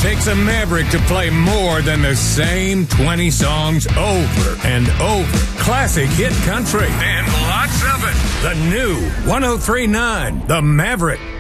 takes a maverick to play more than the same 20 songs over and over. Classic hit country and lots of it. The new 103.9 The Maverick.